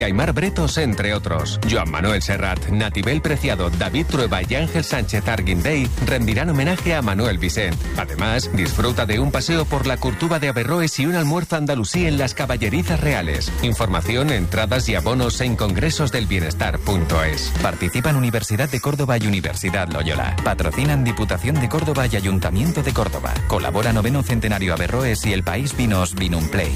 Aimar Bretos, entre otros. Joan Manuel Serrat, Natibel Preciado, David Trueba y Ángel Sánchez Arguindey rendirán homenaje a Manuel Vicent. Además, disfruta de un paseo por la Curtuba de Averroes y un almuerzo andalusí en las Caballerizas Reales. Información, entradas y abonos en congresosdelbienestar.es. Participan Universidad de Córdoba y Universidad Loyola. Patrocinan Diputación de Córdoba y Ayuntamiento de Córdoba. Colabora 9º Centenario Averroes y El País Vinos Vinumplay.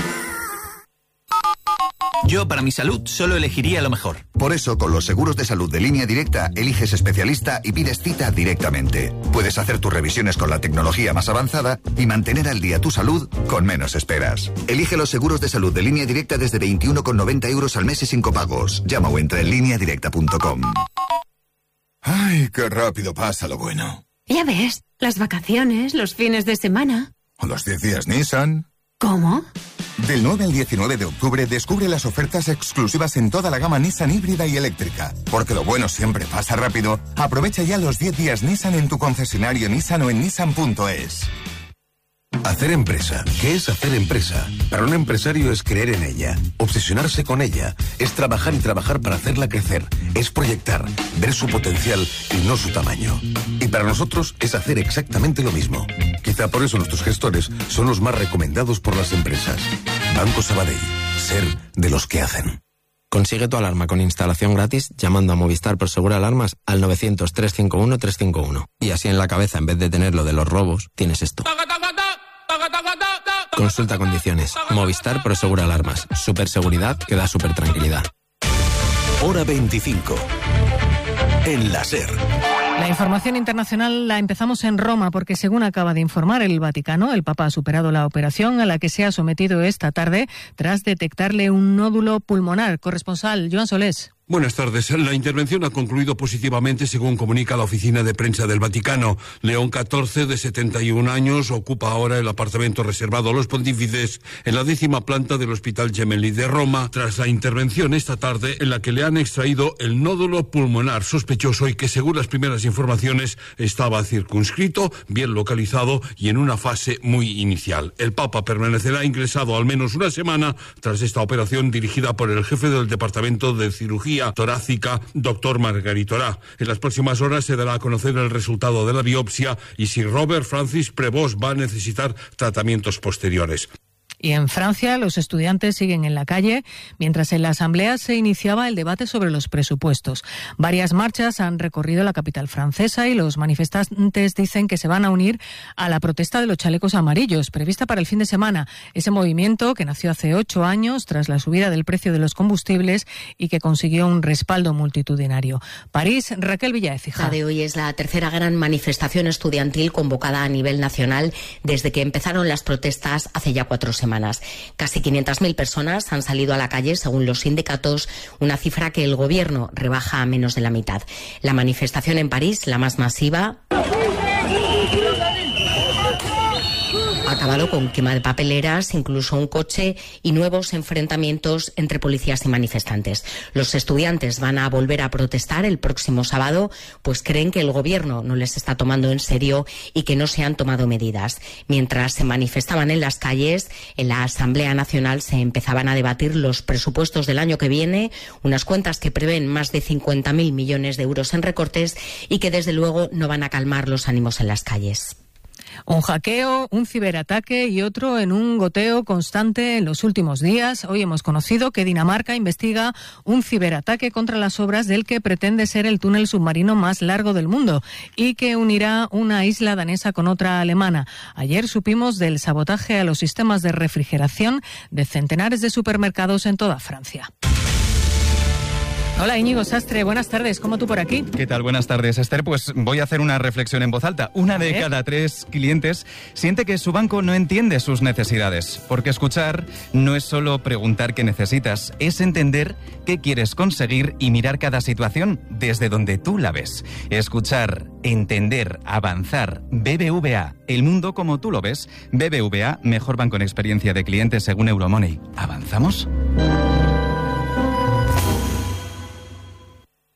Yo, para mi salud, solo elegiría lo mejor. Por eso, con los seguros de salud de Línea Directa, eliges especialista y pides cita directamente. Puedes hacer tus revisiones con la tecnología más avanzada y mantener al día tu salud con menos esperas. Elige los seguros de salud de Línea Directa desde 21,90 euros al mes y sin copagos. Llama o entra en lineadirecta.com. ¡Ay, qué rápido pasa lo bueno! Ya ves, las vacaciones, los fines de semana. ¿O los 10 días Nissan? ¿Cómo? Del 9 al 19 de octubre descubre las ofertas exclusivas en toda la gama Nissan híbrida y eléctrica. Porque lo bueno siempre pasa rápido. Aprovecha ya los 10 días Nissan en tu concesionario Nissan o en nissan.es. Hacer empresa. ¿Qué es hacer empresa? Para un empresario es creer en ella, obsesionarse con ella, es trabajar y trabajar para hacerla crecer, es proyectar, ver su potencial y no su tamaño. Y para nosotros es hacer exactamente lo mismo. Quizá por eso nuestros gestores son los más recomendados por las empresas. Banco Sabadell. Ser de los que hacen. Consigue tu alarma con instalación gratis llamando a Movistar Prosegur Alarmas al 900-351-351. Y así en la cabeza, en vez de tener lo de los robos, tienes esto. Consulta condiciones. Movistar Prosegur Alarmas. Superseguridad que da super tranquilidad. Hora 25. En la SER. La información internacional la empezamos en Roma porque, según acaba de informar el Vaticano, el Papa ha superado la operación a la que se ha sometido esta tarde tras detectarle un nódulo pulmonar. Corresponsal Joan Solés. Buenas tardes. La intervención ha concluido positivamente, según comunica la oficina de prensa del Vaticano. León XIV, de 71 años, ocupa ahora el apartamento reservado a los pontífices en la 10ª planta del Hospital Gemelli de Roma, tras la intervención esta tarde en la que le han extraído el nódulo pulmonar sospechoso y que, según las primeras informaciones, estaba circunscrito, bien localizado y en una fase muy inicial. El Papa permanecerá ingresado al menos una semana tras esta operación dirigida por el jefe del Departamento de Cirugía Torácica, doctor Margaritorá. En las próximas horas se dará a conocer el resultado de la biopsia y si Robert Francis Prevost va a necesitar tratamientos posteriores. Y en Francia, los estudiantes siguen en la calle, mientras en la Asamblea se iniciaba el debate sobre los presupuestos. Varias marchas han recorrido la capital francesa y los manifestantes dicen que se van a unir a la protesta de los chalecos amarillos, prevista para el fin de semana. Ese movimiento, que nació hace 8 años tras la subida del precio de los combustibles y que consiguió un respaldo multitudinario. París, Raquel Villaécija. La de hoy es la tercera gran manifestación estudiantil convocada a nivel nacional desde que empezaron las protestas hace ya 4 semanas. Casi 500.000 personas han salido a la calle, según los sindicatos, una cifra que el gobierno rebaja a menos de la mitad. La manifestación en París, la más masiva, ha acabado con quema de papeleras, incluso un coche y nuevos enfrentamientos entre policías y manifestantes. Los estudiantes van a volver a protestar el próximo sábado, pues creen que el gobierno no les está tomando en serio y que no se han tomado medidas. Mientras se manifestaban en las calles, en la Asamblea Nacional se empezaban a debatir los presupuestos del año que viene, unas cuentas que prevén más de 50.000 millones de euros en recortes y que desde luego no van a calmar los ánimos en las calles. Un hackeo, un ciberataque y otro en un goteo constante en los últimos días. Hoy hemos conocido que Dinamarca investiga un ciberataque contra las obras del que pretende ser el túnel submarino más largo del mundo y que unirá una isla danesa con otra alemana. Ayer supimos del sabotaje a los sistemas de refrigeración de centenares de supermercados en toda Francia. Hola, Íñigo Sastre, buenas tardes, ¿cómo tú por aquí? ¿Qué tal? Buenas tardes, Esther. Pues voy a hacer una reflexión en voz alta. Una de cada 3 clientes siente que su banco no entiende sus necesidades, porque escuchar no es solo preguntar qué necesitas, es entender qué quieres conseguir y mirar cada situación desde donde tú la ves. Escuchar, entender, avanzar. BBVA, el mundo como tú lo ves. BBVA, mejor banco en experiencia de clientes según Euromoney. ¿Avanzamos?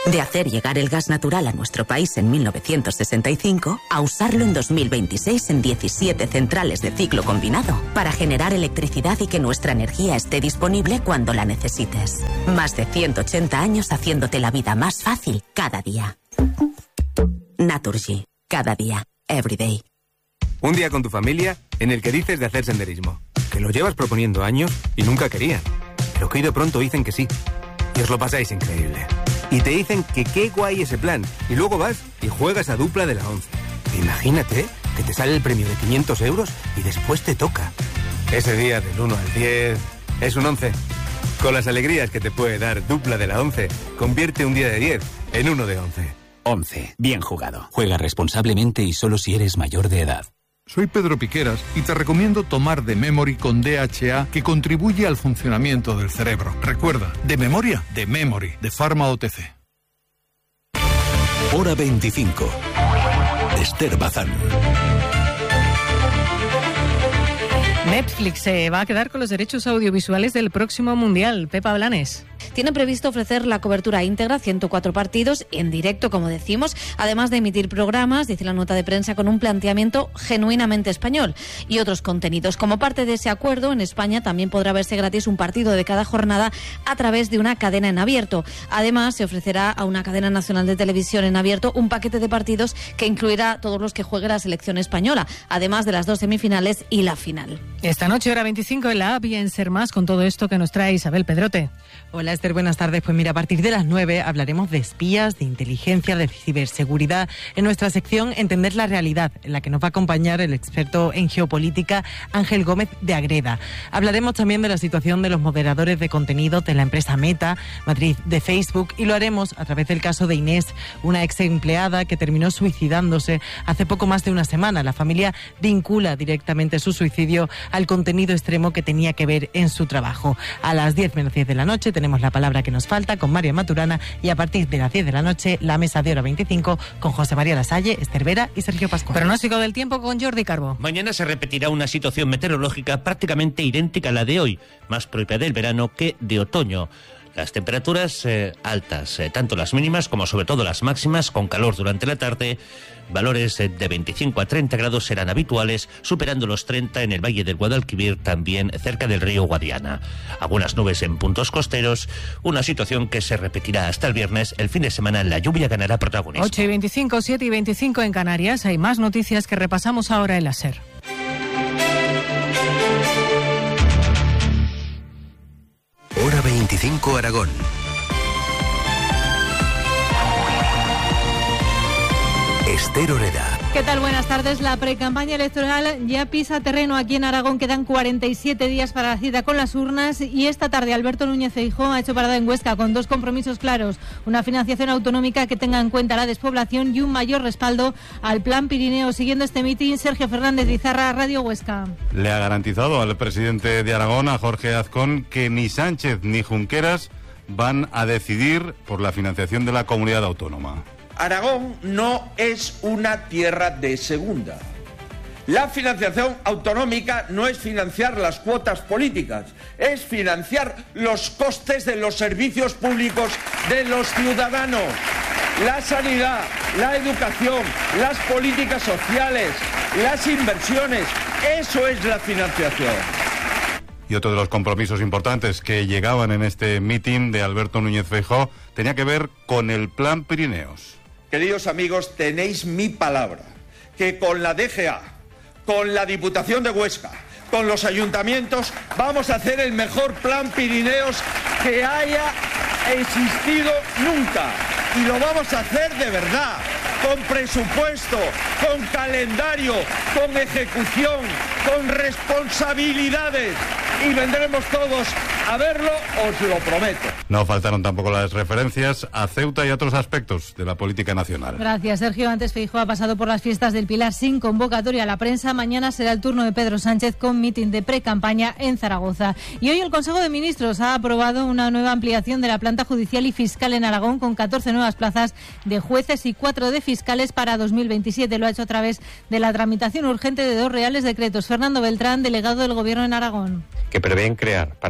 De hacer llegar el gas natural a nuestro país en 1965 a usarlo en 2026 en 17 centrales de ciclo combinado para generar electricidad y que nuestra energía esté disponible cuando la necesites. Más de 180 años haciéndote la vida más fácil cada día. Naturgy. Cada día. Every day. Un día con tu familia en el que dices de hacer senderismo, que lo llevas proponiendo años y nunca querían, pero que hoy de pronto dicen que sí. Y os lo pasáis increíble. Y te dicen que qué guay ese plan. Y luego vas y juegas a dupla de la 11. Imagínate que te sale el premio de 500 euros y después te toca. Ese día del 1 al 10 es un 11. Con las alegrías que te puede dar dupla de la 11, convierte un día de 10 en uno de 11. 11. Bien jugado. Juega responsablemente y solo si eres mayor de edad. Soy Pedro Piqueras y te recomiendo tomar The Memory con DHA, que contribuye al funcionamiento del cerebro. Recuerda, de memoria, The Memory, de Pharma OTC. Hora 25. Esther Bazán. Netflix se va a quedar con los derechos audiovisuales del próximo Mundial. Pepa Blanes. Tiene previsto ofrecer la cobertura íntegra, 104 partidos, en directo, como decimos, además de emitir programas, dice la nota de prensa, con un planteamiento genuinamente español y otros contenidos. Como parte de ese acuerdo, en España también podrá verse gratis un partido de cada jornada a través de una cadena en abierto. Además, se ofrecerá a una cadena nacional de televisión en abierto un paquete de partidos que incluirá todos los que juegue la selección española, además de las 2 semifinales y la final. Esta noche, hora 25, en la app y en Ser Más, con todo esto que nos trae Isabel Pedrote. Hola Esther, buenas tardes. Pues mira, a partir de las 9 hablaremos de espías, de inteligencia, de ciberseguridad. En nuestra sección Entender la Realidad, en la que nos va a acompañar el experto en geopolítica Ángel Gómez de Agreda. Hablaremos también de la situación de los moderadores de contenido de la empresa Meta, matriz de Facebook, y lo haremos a través del caso de Inés, una ex empleada que terminó suicidándose hace poco más de una semana. La familia vincula directamente su suicidio al contenido extremo que tenía que ver en su trabajo. A las 10 menos 10 de la noche tenemos la palabra que nos falta con María Maturana, y a partir de las 10 de la noche la mesa de hora 25 con José María Lasalle, Esther Vera y Sergio Pascual. Pronóstico del tiempo con Jordi Carbo. Mañana se repetirá una situación meteorológica prácticamente idéntica a la de hoy, más propia del verano que de otoño. Las temperaturas altas, tanto las mínimas como sobre todo las máximas, con calor durante la tarde. Valores de 25 a 30 grados serán habituales, superando los 30 en el Valle del Guadalquivir, también cerca del río Guadiana. Algunas nubes en puntos costeros, una situación que se repetirá hasta el viernes. El fin de semana la lluvia ganará protagonismo. 8 y 25, 7 y 25 en Canarias. Hay más noticias que repasamos ahora en la SER. Hora 25 Aragón. Esther Oreda. ¿Qué tal? Buenas tardes. La precampaña electoral ya pisa terreno aquí en Aragón. Quedan 47 días para la cita con las urnas y esta tarde Alberto Núñez Feijóo ha hecho parada en Huesca con 2 compromisos claros: una financiación autonómica que tenga en cuenta la despoblación y un mayor respaldo al Plan Pirineo. Siguiendo este mitin, Sergio Fernández Izarra, Radio Huesca. Le ha garantizado al presidente de Aragón, a Jorge Azcón, que ni Sánchez ni Junqueras van a decidir por la financiación de la comunidad autónoma. Aragón no es una tierra de segunda. La financiación autonómica no es financiar las cuotas políticas, es financiar los costes de los servicios públicos de los ciudadanos. La sanidad, la educación, las políticas sociales, las inversiones, eso es la financiación. Y otro de los compromisos importantes que llegaban en este mitin de Alberto Núñez Feijóo tenía que ver con el Plan Pirineos. Queridos amigos, tenéis mi palabra, que con la DGA, con la Diputación de Huesca, con los ayuntamientos, vamos a hacer el mejor Plan Pirineos que haya existido nunca. Y lo vamos a hacer de verdad, con presupuesto, con calendario, con ejecución, con responsabilidades. Y vendremos todos a verlo, os lo prometo. No faltaron tampoco las referencias a Ceuta y a otros aspectos de la política nacional. Gracias, Sergio. Antes Feijóo ha pasado por las fiestas del Pilar sin convocatoria a la prensa. Mañana será el turno de Pedro Sánchez con mitin de pre-campaña en Zaragoza. Y hoy el Consejo de Ministros ha aprobado una nueva ampliación de la planta judicial y fiscal en Aragón, con 14 nuevas plazas de jueces y 4 de fiscales para 2027. Lo ha hecho a través de la tramitación urgente de 2 reales decretos. Fernando Beltrán, delegado del Gobierno en Aragón. Que prevén crear para 2027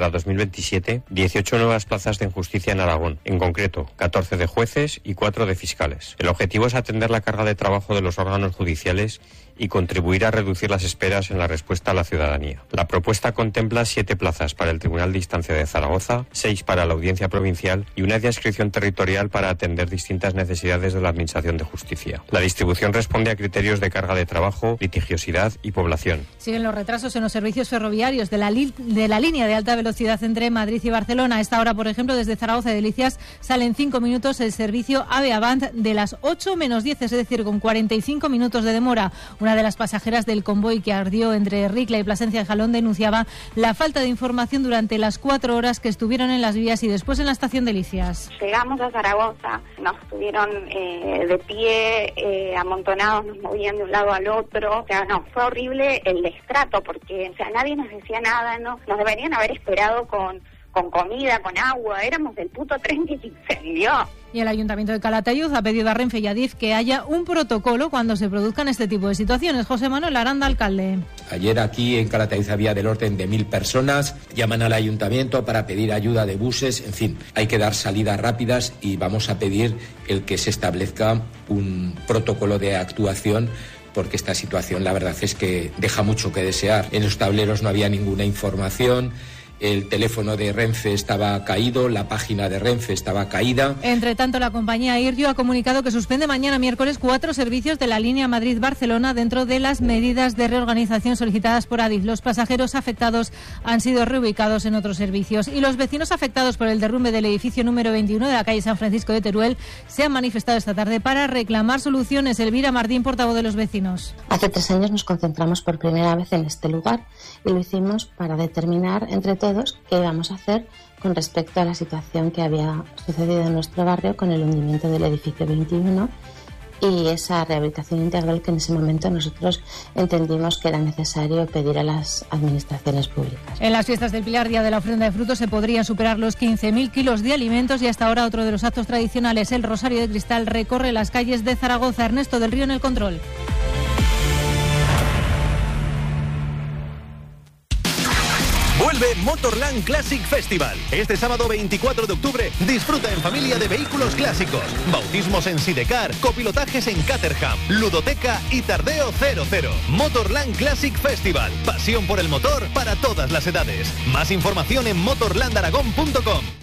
2027 18 nuevas plazas de justicia en Aragón, en concreto 14 de jueces y 4 de fiscales. El objetivo es atender la carga de trabajo de los órganos judiciales y contribuir a reducir las esperas en la respuesta a la ciudadanía. La propuesta contempla 7 plazas para el Tribunal de Instancia de Zaragoza, 6 para la Audiencia Provincial y una de adscripción territorial para atender distintas necesidades de la Administración de Justicia. La distribución responde a criterios de carga de trabajo, litigiosidad y población. Siguen los retrasos en los servicios ferroviarios de la línea de alta velocidad entre Madrid y Barcelona. A esta hora, por ejemplo, desde Zaragoza y Delicias salen 5 minutos el servicio AVE Avant de las 8 menos 10, es decir, con 45 minutos de demora. Una de las pasajeras del convoy que ardió entre Ricla y Plasencia de Jalón denunciaba la falta de información durante las 4 horas que estuvieron en las vías y después en la estación Delicias. Llegamos a Zaragoza, nos tuvieron de pie, amontonados, nos movían de un lado al otro. O sea, no, fue horrible el destrato porque nadie nos decía nada, ¿no? Nos deberían haber esperado con comida, con agua. Éramos el puto tren que se incendió. Y el Ayuntamiento de Calatayud ha pedido a Renfe y a Adif que haya un protocolo cuando se produzcan este tipo de situaciones. José Manuel Aranda, alcalde. Ayer aquí en Calatayud había del orden de 1.000 personas. Llaman al Ayuntamiento para pedir ayuda de buses. En fin, hay que dar salidas rápidas y vamos a pedir el que se establezca un protocolo de actuación, porque esta situación la verdad es que deja mucho que desear. En los tableros no había ninguna información. El teléfono de Renfe estaba caído, la página de Renfe estaba caída. Entre tanto, la compañía Iryo ha comunicado que suspende mañana miércoles 4 servicios de la línea Madrid-Barcelona dentro de las medidas de reorganización solicitadas por Adif. Los pasajeros afectados han sido reubicados en otros servicios y los vecinos afectados por el derrumbe del edificio número 21 de la calle San Francisco de Teruel se han manifestado esta tarde para reclamar soluciones. Elvira Martín, portavoz de los vecinos. Hace 3 años nos concentramos por primera vez en este lugar y lo hicimos para determinar entre todos qué íbamos a hacer con respecto a la situación que había sucedido en nuestro barrio con el hundimiento del edificio 21 y esa rehabilitación integral que en ese momento nosotros entendimos que era necesario pedir a las administraciones públicas. En las fiestas del Pilar, día de la ofrenda de frutos, se podrían superar los 15.000 kilos de alimentos y hasta ahora otro de los actos tradicionales, el Rosario de Cristal, recorre las calles de Zaragoza. Ernesto del Río en el control. Vuelve Motorland Classic Festival. Este sábado 24 de octubre disfruta en familia de vehículos clásicos, bautismos en Sidecar, copilotajes en Caterham, ludoteca y tardeo 00. Motorland Classic Festival. Pasión por el motor para todas las edades. Más información en motorlandaragón.com.